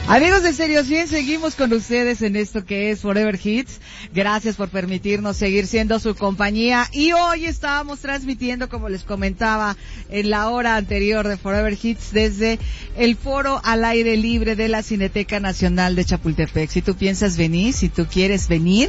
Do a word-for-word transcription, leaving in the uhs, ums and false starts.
Amigos de Stereo cien, seguimos con ustedes en esto que es Forever Hits. Gracias por permitirnos seguir siendo su compañía. Y hoy estábamos transmitiendo, como les comentaba en la hora anterior de Forever Hits, desde el foro al aire libre de la Cineteca Nacional de Chapultepec. Si tú piensas venir, si tú quieres venir,